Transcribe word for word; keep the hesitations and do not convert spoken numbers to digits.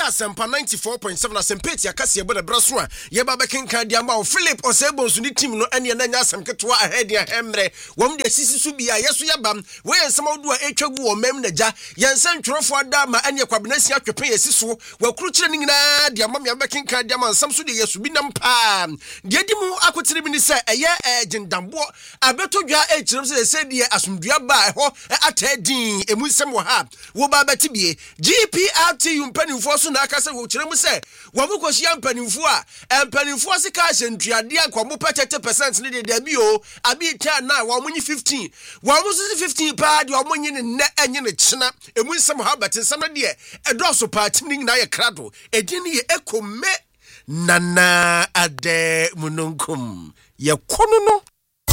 Asempa ninety-four point seven Asempeti akase ebe na braso a ye ba bekenkan dia ma Philip Osebonsu ni team no ene na nya asem ketwa ahead ya hemre wom de sisi su bia yeso yabam we ensem odu a etwagu o mem na ja yensan twrofo ada ma ene kwabenasi atwepe yesiso wakuru kire ni nyina dia ma me bekenkan dia ma nsam so de yesu bi nam pa de di mu akotire bi ni se eye ejindambo abeto dwa e kirem se se de asumdua ba ho atadin emu nsem wo ha wo ba betibie G P R T umpanimfo so na aka se wo kirem se wo mu koshi ampanimfo a ampanimfo se ka hyentuade akomo thirty percent ne de da bi o abi ta na wo munyi fifteen wo mu so fifteen pa de wo munyi ne ne enye ne kyena emu nsem ha betin sam de edoso pa tim ni na ye krado edin ye ekome nana ade mununkum ye kono no